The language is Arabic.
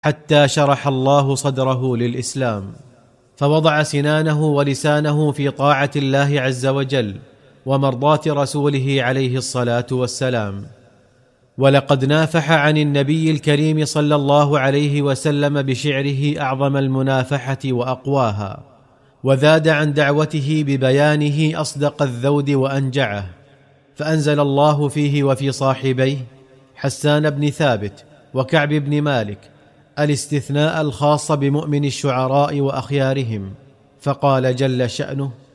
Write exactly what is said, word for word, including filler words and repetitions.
حتى شرح الله صدره للإسلام، فوضع سنانه ولسانه في طاعة الله عز وجل ومرضاة رسوله عليه الصلاة والسلام. ولقد نافح عن النبي الكريم صلى الله عليه وسلم بشعره أعظم المنافحة وأقواها، وذاد عن دعوته ببيانه أصدق الذود وأنجعه، فأنزل الله فيه وفي صاحبيه حسان بن ثابت وكعب بن مالك الاستثناء الخاص بمؤمن الشعراء وأخيارهم، فقال جل شأنه: